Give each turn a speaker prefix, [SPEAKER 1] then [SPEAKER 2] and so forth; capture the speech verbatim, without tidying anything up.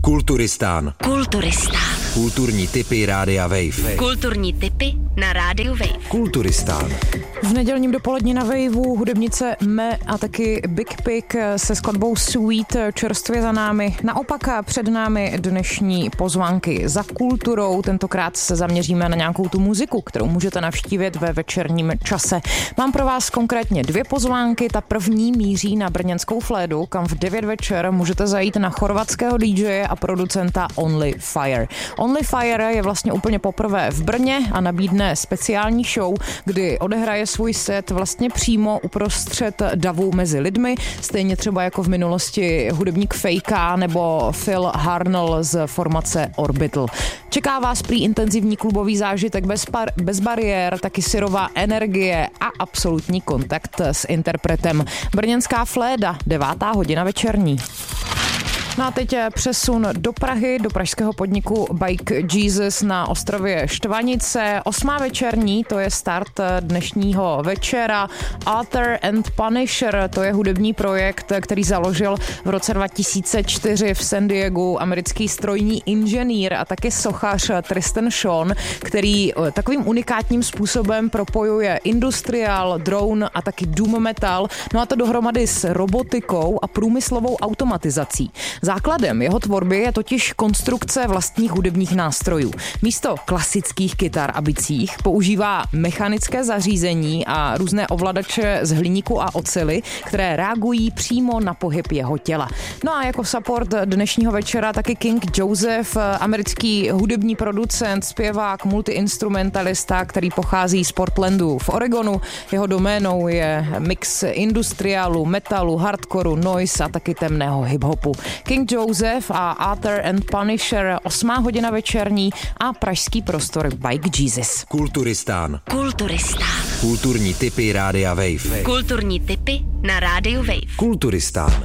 [SPEAKER 1] Kulturistán.
[SPEAKER 2] Kulturistán.
[SPEAKER 1] Kulturní tipy Rádia Wave.
[SPEAKER 2] Kulturní tipy na Rádiu Wave.
[SPEAKER 1] Kulturistán.
[SPEAKER 3] V nedělním dopolední na Waveu hudebnice Me a taky Big Pig se skladbou Sweet čerstvě za námi. Naopak před námi dnešní pozvánky za kulturou. Tentokrát se zaměříme na nějakou tu muziku, kterou můžete navštívit ve večerním čase. Mám pro vás konkrétně dvě pozvánky. Ta první míří na brněnskou Flédu, kam v devět večer můžete zajít na chorvatského dý džeje a producenta Only Fire. Only Fire je vlastně úplně poprvé v Brně a nabídne speciální show, kdy odehraje svůj set vlastně přímo uprostřed davu mezi lidmi, stejně třeba jako v minulosti hudebník Fejka nebo Phil Harnell z formace Orbital. Čeká vás prý intenzivní klubový zážitek bez, par- bez bariér, taky syrová energie a absolutní kontakt s interpretem. Brněnská Fléda, devátá hodina večerní. No a teď přesun do Prahy, do pražského podniku Bike Jesus na ostrově Štvanice. Osmá večerní, to je start dnešního večera. Author and Punisher, to je hudební projekt, který založil v roce dva tisíce čtyři v San Diegu americký strojní inženýr a taky sochař Tristan Sean, který takovým unikátním způsobem propojuje industrial, drone a taky doom metal, no a to dohromady s robotikou a průmyslovou automatizací. Základem jeho tvorby je totiž konstrukce vlastních hudebních nástrojů. Místo klasických kytar a bicích používá mechanické zařízení a různé ovladače z hliníku a oceli, které reagují přímo na pohyb jeho těla. No a jako support dnešního večera taky King Joseph, americký hudební producent, zpěvák, multiinstrumentalista, který pochází z Portlandu v Oregonu. Jeho doménou je mix industriálu, metalu, hardcoreu, noise a taky temného hiphopu. King Joseph a Author and Punisher, osmá hodina večerní a pražský prostor Bike Jesus.
[SPEAKER 1] Kulturistán.
[SPEAKER 2] Kulturistán.
[SPEAKER 1] Kulturní tipy Rádia Wave.
[SPEAKER 2] Kulturní tipy na Rádiu Wave.
[SPEAKER 1] Kulturistán.